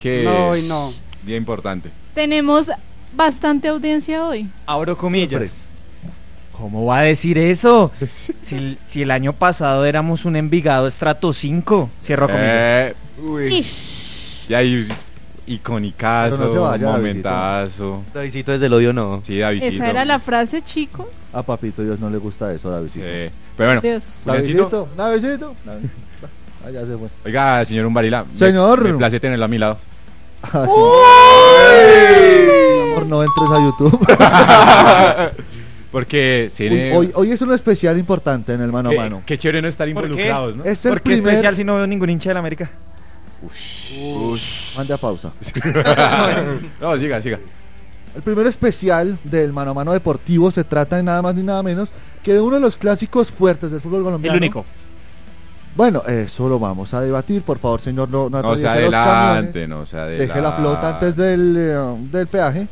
Que No, es y no. día importante. Tenemos bastante audiencia hoy. Abro comillas. Sorpresa. ¿Cómo va a decir eso? Si el año pasado éramos un Envigado estrato 5. Cierro comillas. Uy. Ish. Y ahí iconicazo, Pero no se vaya, momentazo. Davidito desde el odio no. Sí, Davidito. Esa era la frase, chicos. A papito Dios no le gusta eso, Davidito. Sí. Pero bueno, Dios. Juliancito. Davidito. Ya se fue. Oiga, señor Umbarila. Señor. Me place tenerlo a mi lado. Mi amor, no entres a YouTube. Porque Hoy es un especial importante en el mano a mano. Qué chévere no estar ¿Por qué? involucrados, ¿no? Es el ¿Por qué primer... especial si no veo ningún hincha de la América? Mande a pausa. No, siga. El primer especial del mano a mano deportivo se trata de nada más ni nada menos que de uno de los clásicos fuertes del fútbol colombiano. El único. Bueno, eso lo vamos a debatir, por favor, señor, no No se atraviese los adelante, camiones. no se adelante. Deje la flota antes del peaje.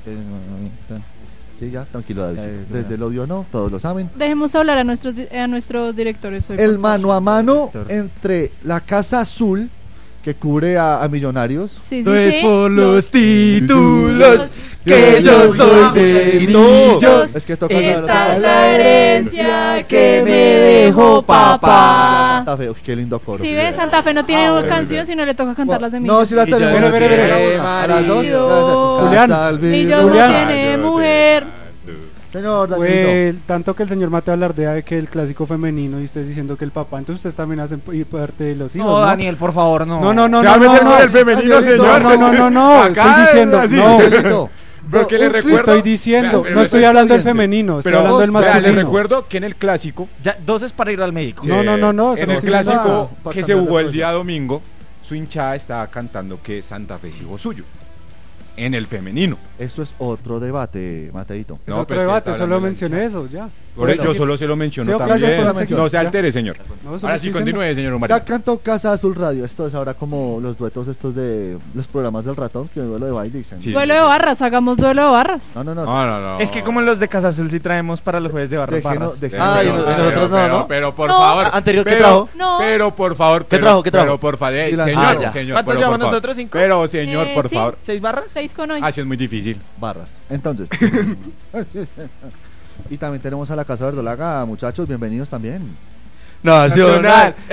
Sí, ya, tranquilo, David. Desde el odio no, todos lo saben. Dejemos hablar a nuestros directores hoy. El por favor. mano a mano entre la Casa Azul, que cubre a Millonarios. Sí, No es sí. por los Los títulos que yo soy de millos. Es que toca Esta es la herencia que me dejó papá. Santa Fe, uy, qué lindo coro. Si ves, Santa Fe no tiene canción, si no le toca cantarlas de No, si la Y ya tenemos. no tiene A las dos. Julián. Millos no Julián. tiene mujer. Señor Danilo. Pues, tanto que el señor Mateo alardea de que el clásico femenino y usted diciendo que el papá, entonces ustedes también hacen parte de los hijos, No, ¿no? Daniel, por favor, no. No, Se va a meter con el femenino, Danielito, señor. no, Acá estoy diciendo, así. no. Danielito, Pero que le un recuerdo. Estoy diciendo, Vea, no estoy hablando del bien. femenino, estoy Pero hablando del vea, le masculino. recuerdo que en el clásico, Ya, 2 es para ir al médico. No, eso en no el estoy clásico diciendo nada. que se jugó el día domingo, su hinchada estaba cantando que Santa Fe es hijo suyo. En el femenino. Eso es otro debate, Mateito. Es No, otro pero es que debate, está solo hablando de la mencioné eso, ya. Por eso yo solo se lo menciono Sí, también. gracias por la mención. No se altere, señor. No, solo Ahora sí, estoy diciendo. continúe, señor Ya Omar. cantó Casa Azul Radio. Esto es ahora como los duetos estos de los programas del ratón, que duelo de baile. Dicen. Sí. Duelo de barras, hagamos duelo de barras. No. No. Es que como en los de Casa Azul sí traemos para los jueves de barras. Ah, y nosotros no, ¿no? Pero por No. favor. Anterior, ¿qué pero- trajo? No. Pero por favor. ¿Qué trajo? Pero por favor, Y la- señor, ya. señor. ¿Cuántos pero llevamos por favor. nosotros? ¿5? Pero señor, por Sí. favor. 6 barras. 6 con 8. Así es muy difícil. Barras. Entonces. Y también tenemos a la Casa Verdolaga, muchachos, bienvenidos también. Nacional.